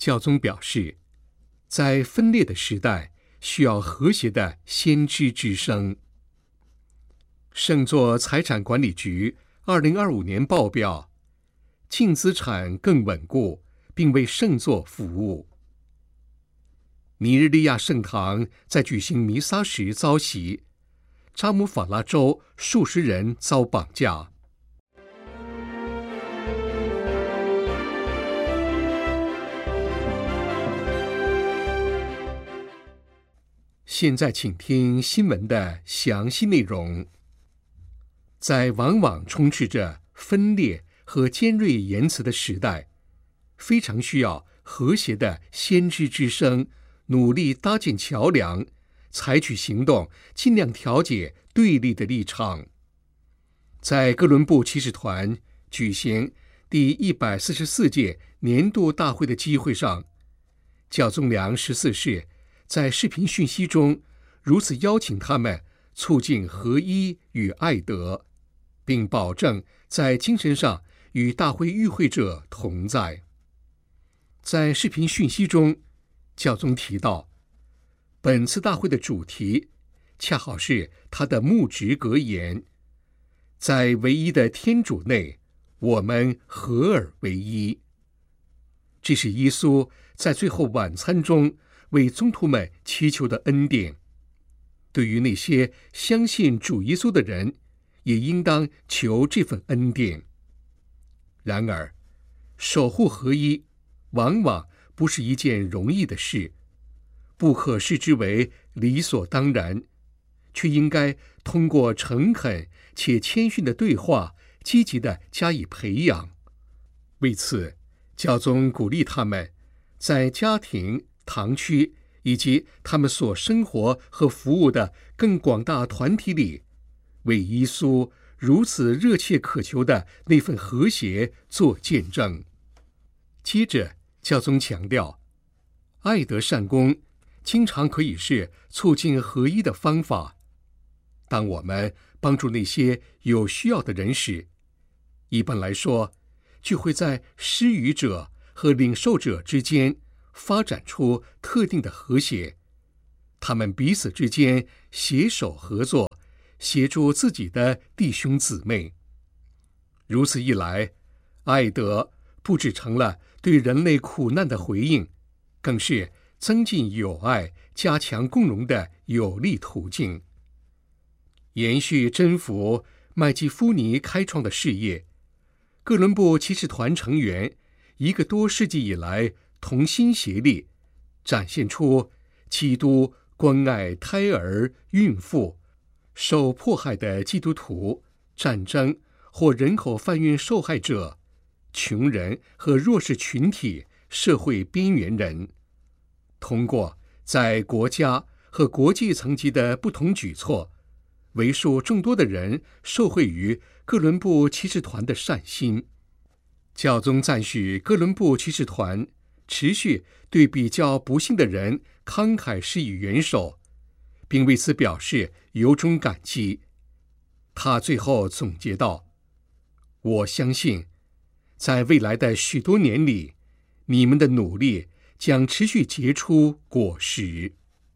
教宗表示，在分裂的时代，需要和谐的先知之声。圣座财产管理局2025年报表，净资产更稳固，并为圣座服务。尼日利亚圣堂在举行弥撒时遭袭，扎姆法拉州数十人遭绑架。现在请听新闻的详细内容。在往往充斥着分裂和尖锐言辞的时代，非常需要和谐的先知之声，努力搭建桥梁，采取行动，尽量调解对立的立场。在哥伦布骑士团举行第144届年度大会的机会上，教宗良14世在视频讯息中如此邀请他们促进合一与爱德，并保证在精神上与大会与会者同在。在视频讯息中，教宗提到，本次大会的主题恰好是他的牧职格言：在唯一的天主内，我们合而为一。这是耶稣在最后晚餐中为宗徒们祈求的恩典。对于那些相信主耶稣的人，也应当求这份恩典。然而，守护合一往往不是一件容易的事，不可视之为理所当然，却应该通过诚恳且谦逊的对话，积极地加以培养。为此，教宗鼓励他们在家庭、堂区以及他们所生活和服务的更广大团体里，为耶稣如此热切渴求的那份和谐做见证。接着，教宗强调，爱德善功经常可以是促进合一的方法。当我们帮助那些有需要的人时，一般来说，就会在施予者和领受者之间发展出特定的和谐，他们彼此之间携手合作，协助自己的弟兄姊妹。如此一来，爱德不只成了对人类苦难的回应，更是增进友爱、加强共荣的有力途径。延续真福麦基夫尼开创的事业，哥伦布骑士团成员1个多世纪以来同心协力，展现出基督关爱胎儿、孕妇、受迫害的基督徒、战争或人口贩运受害者、穷人和弱势群体、社会边缘人，通过在国家和国际层级的不同举措，为数众多的人受惠于哥伦布骑士团的善心。教宗赞许哥伦布骑士团持续对比较不幸的人慷慨施以援手，并为此表示由衷感激。他最后总结道：我相信，在未来的许多年里，你们的努力将持续结出果实。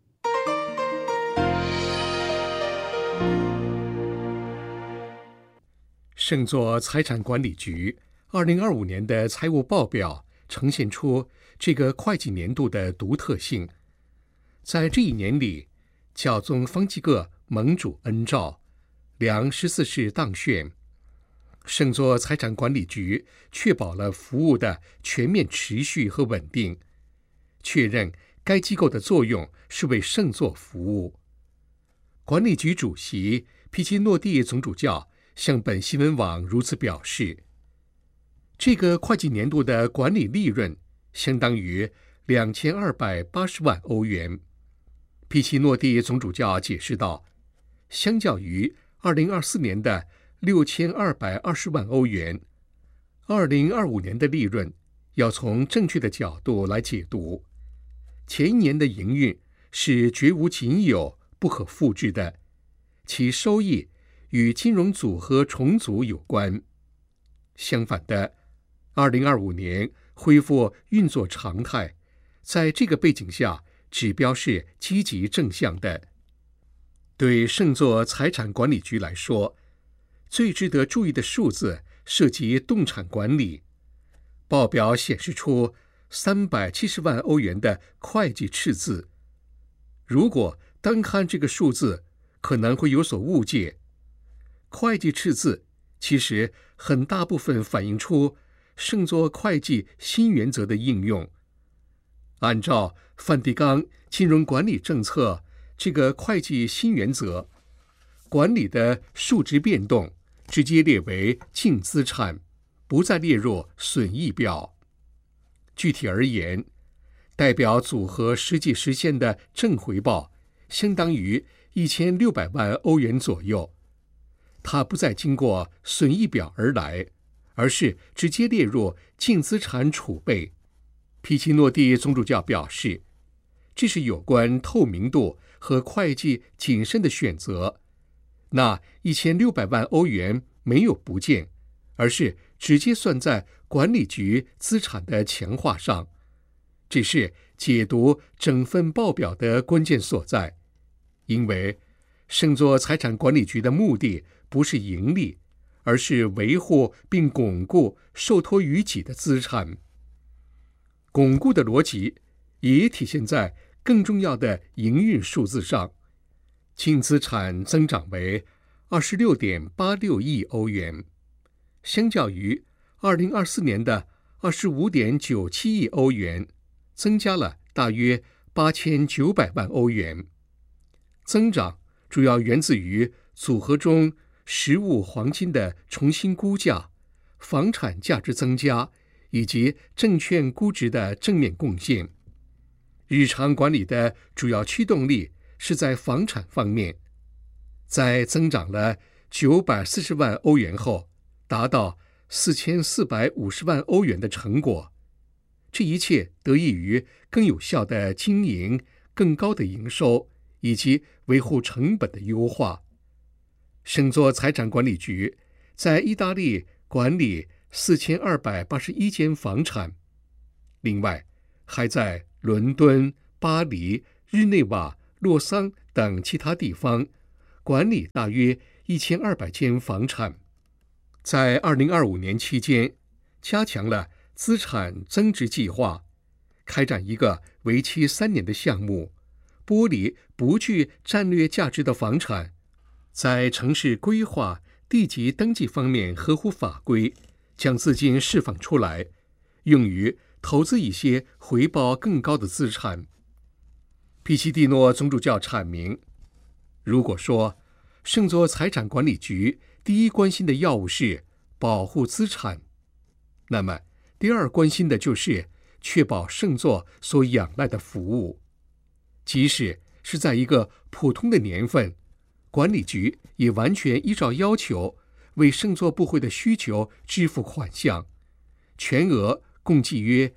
圣座财产管理局2025年的财务报表呈现出这个会计年度的独特性。在这一年里，教宗方济各蒙主恩召，良14世当选，圣座财产管理局确保了服务的全面持续和稳定，确认该机构的作用是为圣座服务。管理局主席皮奇诺蒂总主教向本新闻网如此表示，这个会计年度的管理利润相当于2280万欧元。皮奇诺蒂总主教解释道，相较于2024年的6220万欧元，2025年的利润要从正确的角度来解读。前一年的营运是绝无仅有、不可复制的，其收益与金融组合重组有关。相反的，2025年恢复运作常态， 在这个背景下，指标是积极正向的。对圣座财产管理局来说，最值得注意的数字涉及动产管理。报表显示出370万欧元的会计赤字。如果单看这个数字，可能会有所误解。会计赤字其实很大部分反映出圣座会计新原则的应用。按照梵蒂冈金融管理政策这个会计新原则，管理的数值变动直接列为净资产，不再列入损益表。具体而言，代表组合实际实现的正回报相当于1600万欧元左右。它不再经过损益表而来，而是直接列入净资产储备。皮奇诺蒂宗主教表示，这是有关透明度和会计谨慎的选择。那1600万欧元没有不见，而是直接算在管理局资产的强化上。这是解读整份报表的关键所在，因为圣座财产管理局的目的不是盈利，而是维护并巩固受托于己的资产。巩固的逻辑也体现在更重要的营运数字上，净资产增长为26.86亿欧元，相较于2024年的25.97亿欧元，增加了大约8900万欧元。增长主要源自于组合中实物黄金的重新估价、房产价值增加以及证券估值的正面贡献。日常管理的主要驱动力是在房产方面，在增长了940万欧元后，达到4450万欧元的成果。这一切得益于更有效的经营、更高的营收以及维护成本的优化。圣座财产管理局在意大利管理4281间房产，另外还在伦敦、巴黎、日内瓦、洛桑等其他地方管理大约1200间房产。在2025年期间，加强了资产增值计划，开展一个为期3年的项目，剥离不具战略价值的房产，在城市规划、地籍登记方面合乎法规，将资金释放出来，用于投资一些回报更高的资产。皮奇蒂诺宗主教阐明，如果说圣座财产管理局第一关心的要务是保护资产，那么第二关心的就是确保圣座所仰赖的服务。即使是在一个普通的年份，管理局也完全依照要求为圣座部会的需求支付款项，全额共计约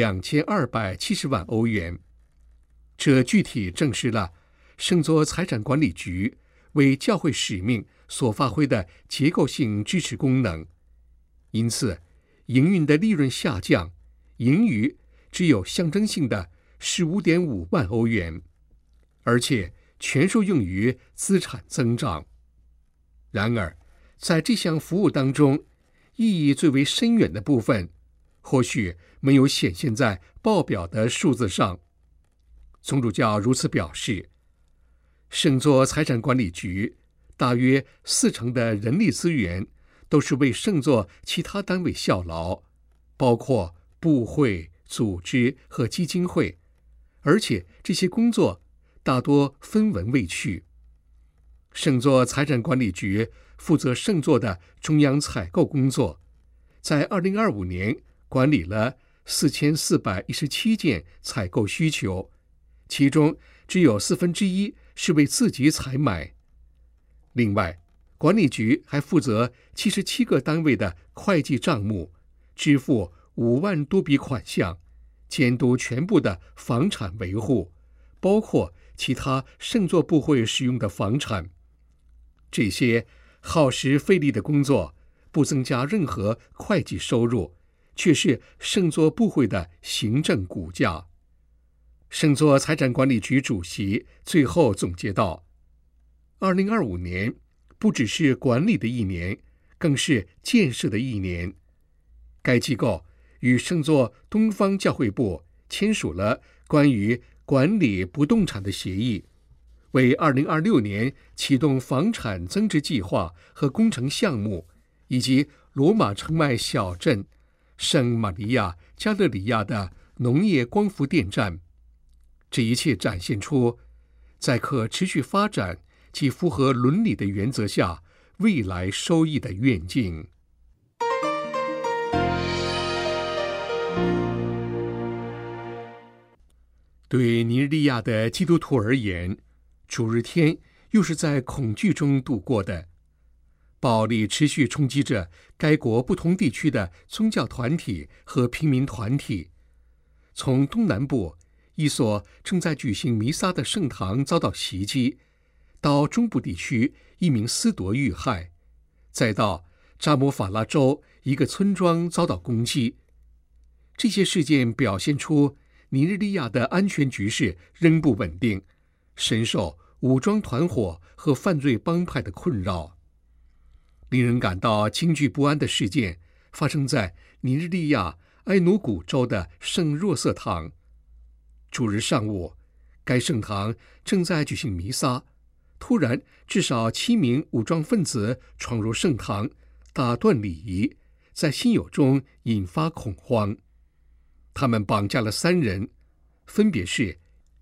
2270万欧元。这具体证实了圣座财产管理局为教会使命所发挥的结构性支持功能。因此，营运的利润下降，盈余只有象征性的15.5万欧元，而且全数用于资产增长。然而，在这项服务当中，意义最为深远的部分，或许没有显现在报表的数字上。宗主教如此表示，圣座财产管理局大约40%的人力资源都是为圣座其他单位效劳，包括部会、组织和基金会，而且这些工作大多分文未去。圣座财产管理局负责圣座的中央采购工作，在2025年管理了4417件采购需求，其中只有1/4是为自己采买。另外，管理局还负责77个单位的会计账目，支付5万多笔款项，监督全部的房产维护，包括其他圣座部会使用的房产。这些耗时费力的工作不增加任何会计收入，却是圣座部会的行政骨架。 圣座财产管理局主席最后总结道：2025年不只是管理的一年，更是建设的一年。该机构与圣座东方教会部签署了关于管理不动产的协议，为2026年启动房产增值计划和工程项目，以及罗马城外小镇圣玛利亚加勒里亚的农业光伏电站。这一切展现出在可持续发展及符合伦理的原则下未来收益的愿景。对尼日利亚的基督徒而言，主日天又是在恐惧中度过的。暴力持续冲击着该国不同地区的宗教团体和平民团体。从东南部一所正在举行弥撒的圣堂遭到袭击，到中部地区一名司铎遇害，再到扎姆法拉州一个村庄遭到攻击。这些事件表现出尼日利亚的安全局势仍不稳定，深受武装团伙和犯罪帮派的困扰。令人感到惊惧不安的事件发生在尼日利亚埃努古州的圣若瑟堂。主日上午，该圣堂正在举行弥撒，突然至少7名武装分子闯入圣堂，打断礼仪，在信友中引发恐慌。他们绑架了3人，分别是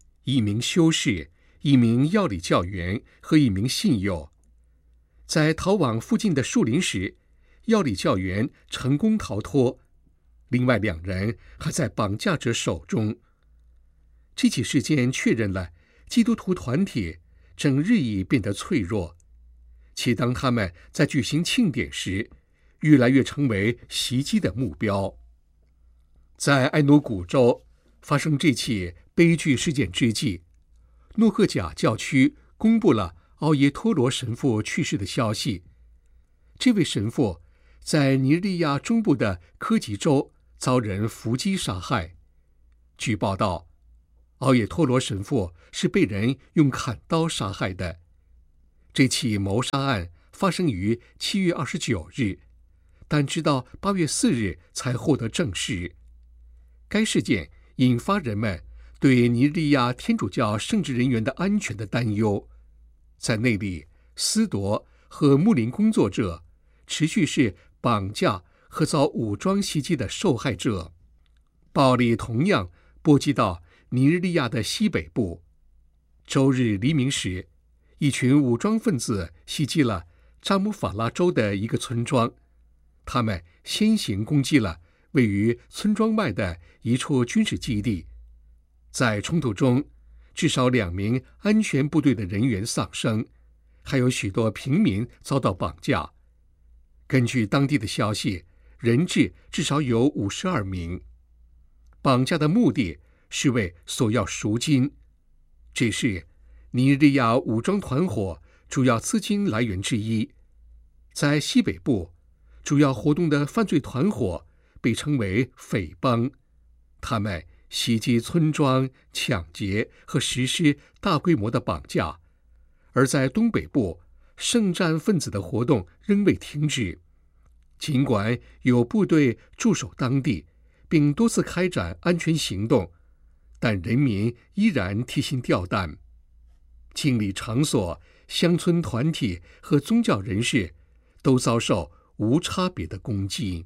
1名修士、1名药理教员和1名信友。在逃往附近的树林时，药理教员成功逃脱，另外2人还在绑架者手中。这起事件确认了基督徒团体正日益变得脆弱，且当他们在举行庆典时，越来越成为袭击的目标。在埃努古州发生这起悲剧事件之际，诺克贾教区公布了奥耶托罗神父去世的消息。这位神父在尼日利亚中部的科吉州遭人伏击杀害。据报道，奥耶托罗神父是被人用砍刀杀害的。这起谋杀案发生于7月29日，但直到8月4日才获得证实。该事件引发人们对尼日利亚天主教圣职人员的安全的担忧。在那里，司铎和牧灵工作者持续是绑架和遭武装袭击的受害者。暴力同样波及到尼日利亚的西北部。周日黎明时，一群武装分子袭击了扎姆法拉州的一个村庄，他们先行攻击了位于村庄外的一处军事基地。在冲突中，至少2名安全部队的人员丧生，还有许多平民遭到绑架。根据当地的消息，人质至少有52名。绑架的目的是为索要赎金，这是尼日利亚武装团伙主要资金来源之一。在西北部，主要活动的犯罪团伙被称为匪帮，他们袭击村庄、抢劫和实施大规模的绑架。而在东北部，圣战分子的活动仍未停止。尽管有部队驻守当地，并多次开展安全行动，但人民依然提心吊胆。敬礼场所、乡村团体和宗教人士都遭受无差别的攻击。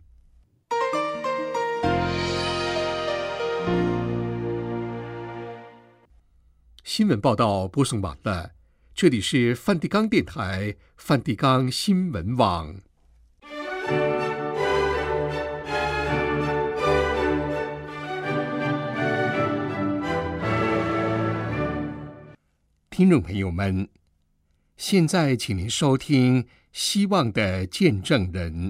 新闻报道播送完了，这里是梵蒂冈电台梵蒂冈新闻网。听众朋友们，现在请您收听《希望的见证人》。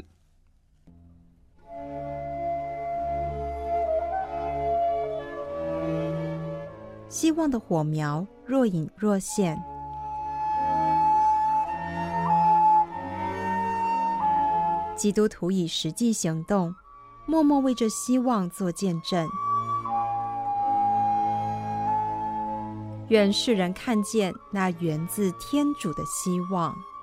希望的火苗若隐若现。基督徒以实际行动，默默为这希望做见证。 愿世人看见那源自天主的希望。